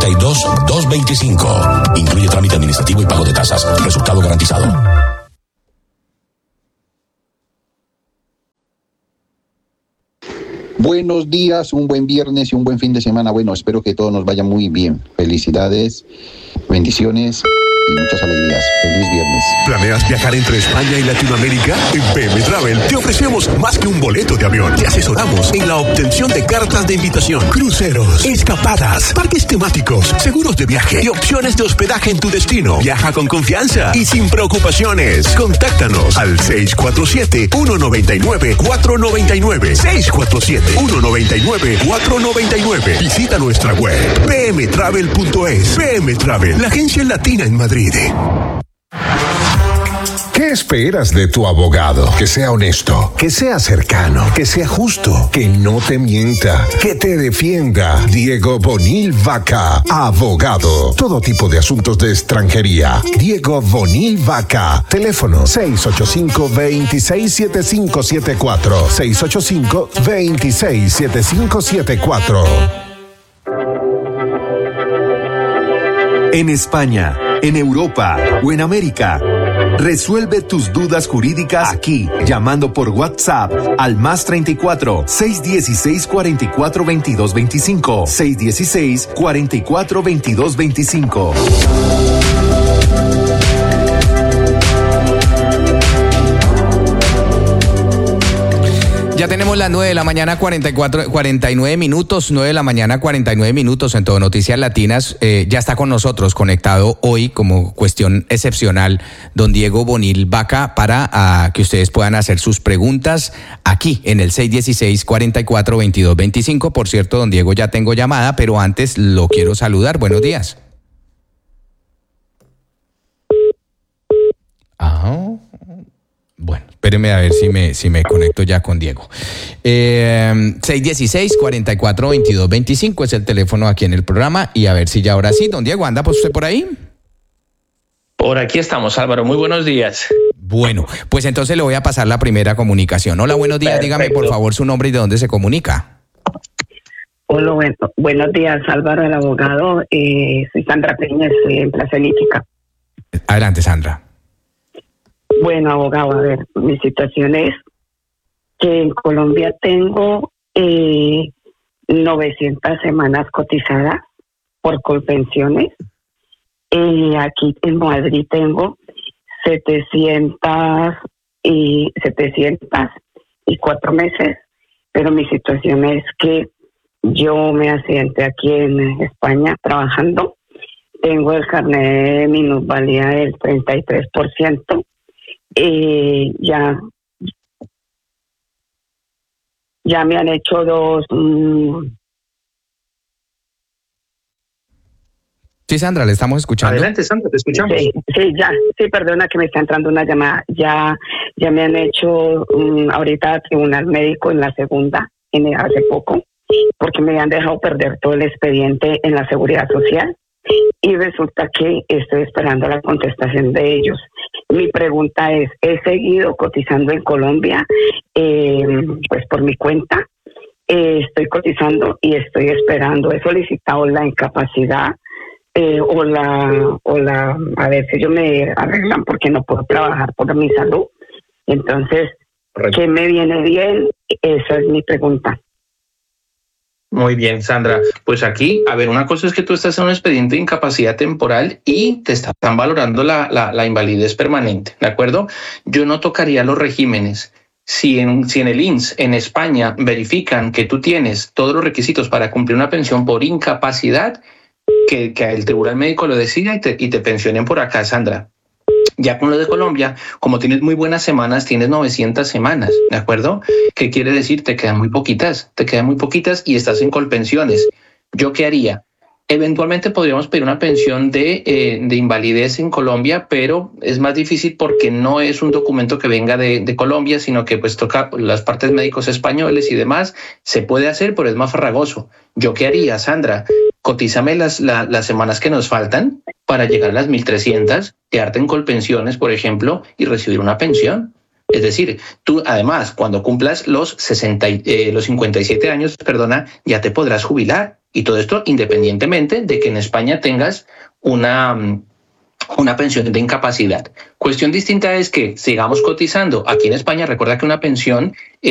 62-225. Incluye trámite administrativo y pago de tasas. Resultado garantizado. Buenos días, un buen viernes y un buen fin de semana. Bueno, espero que todo nos vaya muy bien. Felicidades, bendiciones y muchas alegrías. Feliz viernes. ¿Planeas viajar entre España y Latinoamérica? En PM Travel te ofrecemos más que un boleto de avión. Te asesoramos en la obtención de cartas de invitación, cruceros, escapadas, parques temáticos, seguros de viaje y opciones de hospedaje en tu destino. Viaja con confianza y sin preocupaciones. Contáctanos al 647-199-499. 647-199-499. Visita nuestra web pmtravel.es. PM Travel, la agencia latina en Madrid. ¿Qué esperas de tu abogado? Que sea honesto, que sea cercano, que sea justo, que no te mienta, que te defienda. Diego Bonil Vaca, abogado. Todo tipo de asuntos de extranjería. Diego Bonil Vaca. Teléfono 685-267574. 685-267574. En España, en Europa o en América. Resuelve tus dudas jurídicas aquí, llamando por WhatsApp al +34 616 44 22 25 616 44 22 25. Ya tenemos las 9 de la mañana, 49 minutos, 9 de la mañana, 49 minutos en Todo Noticias Latinas. Ya está con nosotros, conectado hoy como cuestión excepcional, don Diego Bonil Vaca, para que ustedes puedan hacer sus preguntas aquí en el 616-44-22-25. Por cierto, don Diego, ya tengo llamada, pero antes lo quiero saludar. Buenos días. Bueno, espéreme a ver si me conecto ya con Diego. 616-44-22-25 es el teléfono aquí en el programa, y a ver si ya ahora sí. Don Diego, ¿anda pues usted por ahí? Por aquí estamos, Álvaro. Muy buenos días. Bueno, pues entonces le voy a pasar la primera comunicación. Hola, buenos días. Perfecto. Dígame por favor su nombre y de dónde se comunica. Hola, buenos días, Álvaro, el abogado. Soy Sandra Peña, estoy en Plaza Elíptica. Adelante, Sandra. Bueno, abogado, a ver, mi situación es que en Colombia tengo 900 semanas cotizadas por Colpensiones. Aquí en Madrid tengo 704 meses, pero mi situación es que yo me accidenté aquí en España trabajando. Tengo el carnet de minusvalía del 33%. Ya me han hecho dos. Sí, Sandra, le estamos escuchando. Adelante, Sandra, te escuchamos. Sí, perdona que me está entrando una llamada. Ya me han hecho ahorita tribunal médico en la segunda, hace poco, porque me han dejado perder todo el expediente en la seguridad social. Y resulta que estoy esperando la contestación de ellos. Mi pregunta es, he seguido cotizando en Colombia, pues por mi cuenta, estoy cotizando y estoy esperando. He solicitado la incapacidad o la a ver si ellos me arreglan porque no puedo trabajar por mi salud. Entonces, ¿qué me viene bien? Esa es mi pregunta. Muy bien, Sandra. Pues aquí, a ver, una cosa es que tú estás en un expediente de incapacidad temporal y te están valorando la invalidez permanente, ¿de acuerdo? Yo no tocaría los regímenes. Si en el INSS en España verifican que tú tienes todos los requisitos para cumplir una pensión por incapacidad, que el tribunal médico lo decida y te pensionen por acá, Sandra. Ya con lo de Colombia, como tienes muy buenas semanas, tienes 900 semanas, ¿de acuerdo? ¿Qué quiere decir? Te quedan muy poquitas y estás en Colpensiones. ¿Yo qué haría? Eventualmente podríamos pedir una pensión de invalidez en Colombia, pero es más difícil porque no es un documento que venga de Colombia, sino que pues toca las partes médicos españoles y demás. Se puede hacer, pero es más farragoso. ¿Yo qué haría, Sandra? Cotízame las semanas que nos faltan para llegar a las 1.300, quedarte en Colpensiones, por ejemplo, y recibir una pensión. Es decir, tú además cuando cumplas los 57 años, ya te podrás jubilar. Y todo esto independientemente de que en España tengas una pensión de incapacidad. Cuestión distinta es que sigamos cotizando. Aquí en España, recuerda que una pensión